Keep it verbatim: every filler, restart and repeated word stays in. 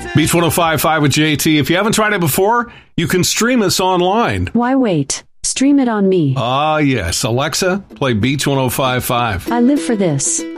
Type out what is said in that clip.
Beach one oh five point five with J T. If you haven't tried it before, you can stream us online. Why wait? Stream it on me. Ah, yes. Alexa, play Beach one oh five point five. I live for this.